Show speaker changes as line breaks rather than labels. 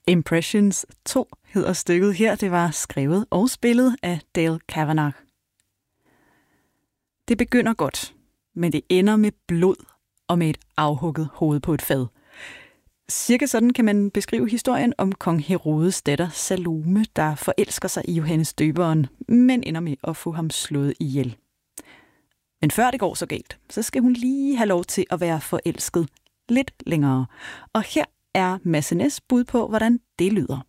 Impressions 2 hedder stykket her. Det var skrevet og spillet af Dale Kavanagh. Det begynder godt, men det ender med blod og med et afhugget hoved på et fad. Cirka sådan kan man beskrive historien om kong Herodes datter Salome, der forelsker sig i Johannes Døberen, men ender med at få ham slået ihjel. Men før det går så galt, så skal hun lige have lov til at være forelsket lidt længere. Og her er Mads Næs bud på, hvordan det lyder.